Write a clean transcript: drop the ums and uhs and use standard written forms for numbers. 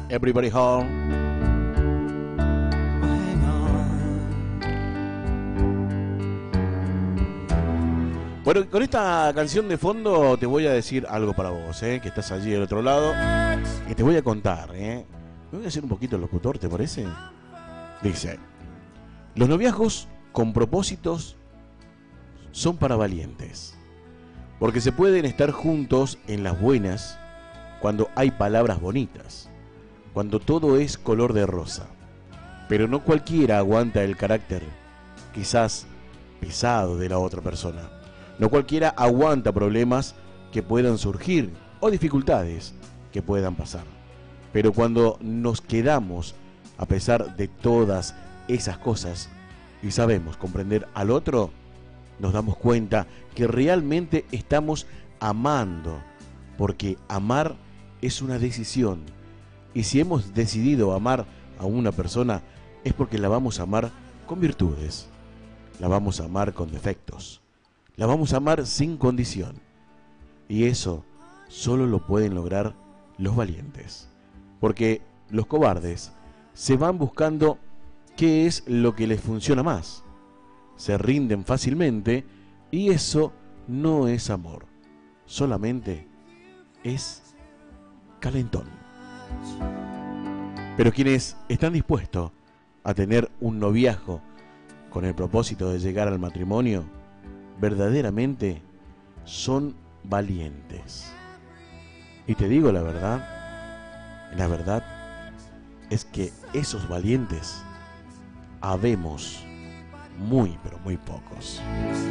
Everybody Home. Bueno, con esta canción de fondo te voy a decir algo para vos, que estás allí del otro lado, que te voy a contar. Me voy a hacer un poquito el locutor, ¿te parece? Dice: los noviazgos con propósitos son para valientes, porque se pueden estar juntos en las buenas, cuando hay palabras bonitas, cuando todo es color de rosa. Pero no cualquiera aguanta el carácter, quizás pesado, de la otra persona. No cualquiera aguanta problemas que puedan surgir o dificultades que puedan pasar. Pero cuando nos quedamos a pesar de todas esas cosas y sabemos comprender al otro, nos damos cuenta que realmente estamos amando, porque amar es una decisión. Y si hemos decidido amar a una persona, es porque la vamos a amar con virtudes, la vamos a amar con defectos, la vamos a amar sin condición. Y eso solo lo pueden lograr los valientes, porque los cobardes se van buscando qué es lo que les funciona más, se rinden fácilmente, y eso no es amor, solamente es calentón. Pero quienes están dispuestos a tener un noviazgo con el propósito de llegar al matrimonio, verdaderamente son valientes. Y te digo la verdad es que esos valientes habemos muy, pero muy pocos.